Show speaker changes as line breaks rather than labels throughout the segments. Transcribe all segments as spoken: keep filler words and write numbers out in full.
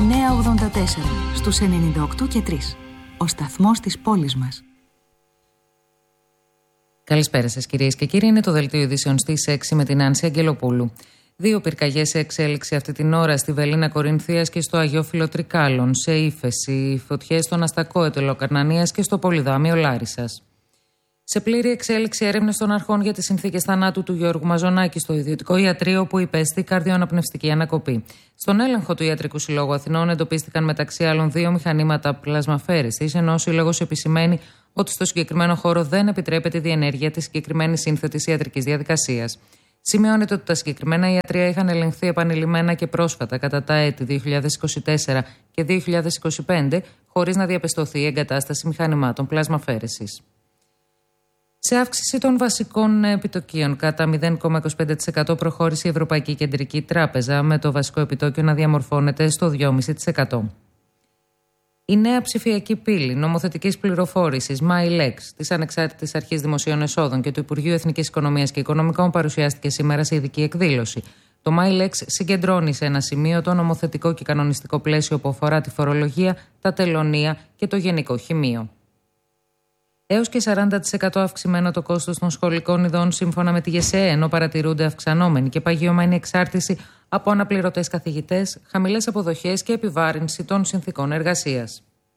εννιακόσια ογδόντα τέσσερα στους ενενήντα οκτώ και τρία. Ο σταθμός της πόλης μας.
Καλησπέρα σας κυρίες και κύριοι. Είναι το δελτίο ειδήσεων στις έξι με την Άνση Αγγελοπούλου. Δύο πυρκαγιές σε εξέλιξη αυτή την ώρα στη Βελίνα Κορινθίας και στο Αγιόφυλλο Τρικάλων. Σε ύφεση, φωτιές στον Αστακό Ετωλοκαρνανίας και στο Πολυδάμιο Λάρισσας. Σε πλήρη εξέλιξη έρευνες των αρχών για τις συνθήκες θανάτου του Γιώργου Μαζονάκη στο ιδιωτικό ιατρείο που υπέστη καρδιοαναπνευστική ανακοπή. Στον έλεγχο του Ιατρικού Συλλόγου Αθηνών εντοπίστηκαν μεταξύ άλλων δύο μηχανήματα πλασμαφέρεσης, ενώ ο Σύλλογος επισημαίνει ότι στο συγκεκριμένο χώρο δεν επιτρέπεται η διενέργεια της συγκεκριμένης σύνθετης ιατρικής διαδικασίας. Σημειώνεται ότι τα συγκεκριμένα ιατρεία είχαν ελεγχθεί επανειλημμένα και πρόσφατα κατά τα έτη δύο χιλιάδες είκοσι τέσσερα και δύο χιλιάδες είκοσι πέντε, χωρίς να διαπιστωθεί η εγκατάσταση μηχανημάτων πλασμαφέρεσης. Σε αύξηση των βασικών επιτοκίων κατά μηδέν κόμμα είκοσι πέντε τοις εκατό προχώρησε η Ευρωπαϊκή Κεντρική Τράπεζα, με το βασικό επιτόκιο να διαμορφώνεται στο δύο κόμμα πέντε τοις εκατό. Η νέα ψηφιακή πύλη νομοθετικής πληροφόρησης MyLex της Ανεξάρτητης Αρχής Δημοσίων Εσόδων και του Υπουργείου Εθνικής Οικονομίας και Οικονομικών παρουσιάστηκε σήμερα σε ειδική εκδήλωση. Το MyLex συγκεντρώνει σε ένα σημείο το νομοθετικό και κανονιστικό πλαίσιο που αφορά τη φορολογία, τα τελωνεία και το γενικό χημείο. Έως και σαράντα τοις εκατό αυξημένο το κόστος των σχολικών ειδών σύμφωνα με τη ΓΕΣΕΕ, ενώ παρατηρούνται αυξανόμενη και παγιωμένη εξάρτηση από αναπληρωτές καθηγητές, χαμηλές αποδοχές και επιβάρυνση των συνθηκών εργασίας.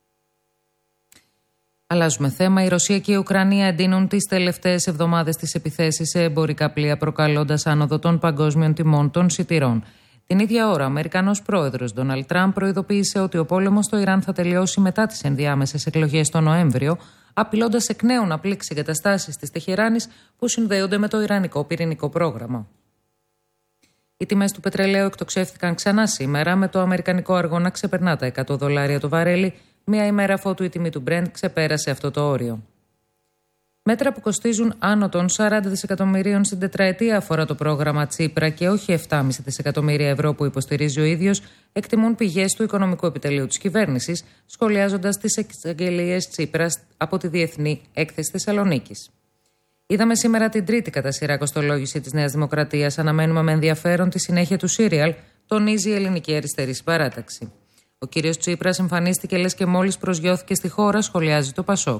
Αλλάζουμε θέμα. Η Ρωσία και η Ουκρανία εντείνουν τις τελευταίες εβδομάδες τις επιθέσεις σε εμπορικά πλοία, προκαλώντας άνοδο των παγκόσμιων τιμών των σιτηρών. Την ίδια ώρα, ο Αμερικανός πρόεδρος Ντόναλντ Τραμπ προειδοποίησε ότι ο πόλεμος στο Ιράν θα τελειώσει μετά τις ενδιάμεσες εκλογές τον Νοέμβριο, απειλώντας εκ νέου να πλήξει εγκαταστάσεις της Τεχεράνης που συνδέονται με το Ιρανικό πυρηνικό πρόγραμμα. Οι τιμές του πετρελαίου εκτοξεύτηκαν ξανά σήμερα, με το αμερικανικό αργό να ξεπερνά τα εκατό δολάρια το βαρέλι, μία ημέρα αφότου η τιμή του Brent ξεπέρασε αυτό το όριο. Μέτρα που κοστίζουν άνω των σαράντα δισεκατομμυρίων στην τετραετία αφορά το πρόγραμμα Τσίπρα και όχι επτά κόμμα πέντε δισεκατομμύρια ευρώ που υποστηρίζει ο ίδιος, εκτιμούν πηγές του Οικονομικού Επιτελείου της κυβέρνησης, σχολιάζοντας τις εξαγγελίες Τσίπρας από τη Διεθνή Έκθεση Θεσσαλονίκης. Είδαμε σήμερα την τρίτη κατά σειρά κοστολόγηση της Νέας Δημοκρατίας. Αναμένουμε με ενδιαφέρον τη συνέχεια του Σύριαλ, τονίζει η Ελληνική Αριστερή Συμπαράταξη. Ο κύριος Τσίπρας εμφανίστηκε λες και μόλις προσγειώθηκε στη χώρα, σχολιάζει το Πασόκ.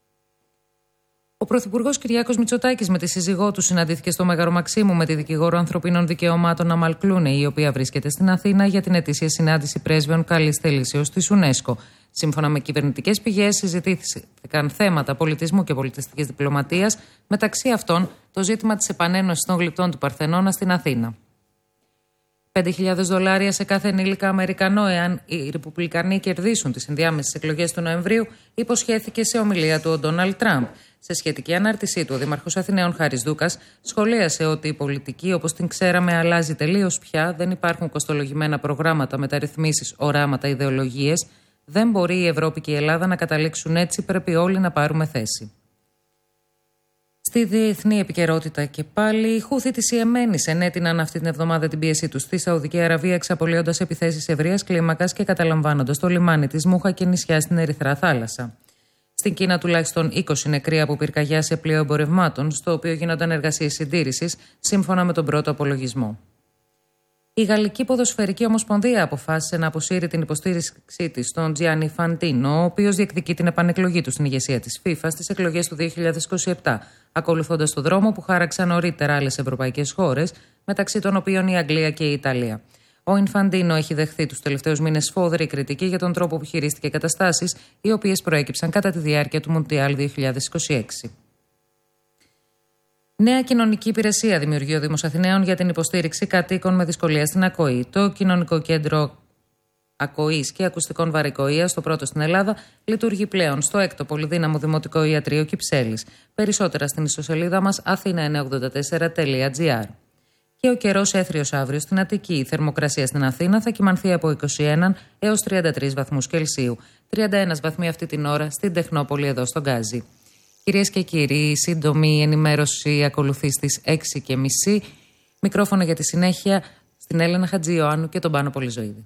Ο Πρωθυπουργός Κυριάκος Μητσοτάκης με τη σύζυγό του συναντήθηκε στο Μέγαρο Μαξίμου με τη δικηγόρο ανθρωπίνων δικαιωμάτων Αμάλ Κλούνεϊ, η οποία βρίσκεται στην Αθήνα για την ετήσια συνάντηση πρέσβεων καλής θελήσεως της UNESCO. Σύμφωνα με κυβερνητικές πηγές, συζητήθηκαν θέματα πολιτισμού και πολιτιστικής διπλωματίας, μεταξύ αυτών το ζήτημα της επανένωσης των γλυπτών του Παρθενώνα στην Αθήνα. πέντε χιλιάδες δολάρια σε κάθε ενήλικα Αμερικανό, εάν οι Ρεπουμπλικανοί κερδίσουν τις ενδιάμεσες εκλογές του Νοεμβρίου, υποσχέθηκε σε ομιλία του ο Ντόναλντ Τραμπ. Σε σχετική ανάρτησή του, ο Δήμαρχος Αθηναίων Χάρης Δούκας σχολίασε ότι η πολιτική όπως την ξέραμε αλλάζει τελείως πια, δεν υπάρχουν κοστολογημένα προγράμματα, μεταρρυθμίσεις, οράματα, ιδεολογίες. Δεν μπορεί η Ευρώπη και η Ελλάδα να καταλήξουν έτσι, πρέπει όλοι να πάρουμε θέση. Στη διεθνή επικαιρότητα και πάλι, οι Χούθι της Ιεμένης ενέτειναν αυτή την εβδομάδα την πίεσή τους στη Σαουδική Αραβία, εξαπολύοντας επιθέσεις ευρείας κλίμακας και καταλαμβάνοντας το λιμάνι της Μούχα και νησιά στην Ερυθρά Θάλασσα. Στην Κίνα, τουλάχιστον είκοσι νεκροί από πυρκαγιά σε πλοίο εμπορευμάτων, στο οποίο γίνονταν εργασίες συντήρησης, σύμφωνα με τον πρώτο απολογισμό. Η Γαλλική Ποδοσφαιρική Ομοσπονδία αποφάσισε να αποσύρει την υποστήριξή της στον Τζιάννι Φαντίνο, ο οποίος διεκδικεί την επανεκλογή του στην ηγεσία της FIFA στις εκλογές του δύο χιλιάδες είκοσι επτά, ακολουθώντας τον δρόμο που χάραξαν νωρίτερα άλλες ευρωπαϊκές χώρες, μεταξύ των οποίων η Αγγλία και η Ιταλία. Ο Ινφαντίνο έχει δεχθεί τους τελευταίους μήνες σφόδρη κριτική για τον τρόπο που χειρίστηκε καταστάσεις, οι οποίες προέκυψαν κατά τη διάρκεια του Μουντιάλ δύο χιλιάδες είκοσι έξι. Νέα κοινωνική υπηρεσία δημιουργεί ο Δήμος Αθηναίων για την υποστήριξη κατοίκων με δυσκολία στην ακοή. Το Κοινωνικό Κέντρο Ακοής και Ακουστικών Βαρικοείας, το πρώτο στην Ελλάδα, λειτουργεί πλέον στο έκτο πολυδύναμο Δημοτικό Ιατρείο Κυψέλης. Περισσότερα στην ιστοσελίδα μας αθήνα εννιακόσια ογδόντα τέσσερα τελεία τζι άρ. Και ο καιρός έθριος αύριο στην Αττική. Η θερμοκρασία στην Αθήνα θα κυμανθεί από είκοσι ένα έως τριάντα τρεις βαθμούς Κελσίου. τριάντα ένα βαθμοί αυτή την ώρα στην Τεχνόπολη εδώ στον Γκάζι. Κυρίες και κύριοι, η σύντομη ενημέρωση ακολουθεί στις έξι και μισή. Μικρόφωνο για τη συνέχεια στην Έλενα Χατζιωάννου και τον Πάνο Πολυζωίδη.